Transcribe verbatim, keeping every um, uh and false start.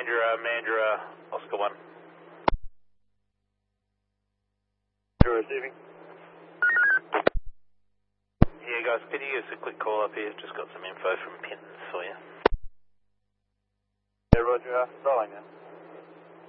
Mandra, Mandra, Oscar one. You're receiving? Yeah, guys, could you give us a quick call up here? Just got some info from Pintons for you. Yeah, Roger. Starling now.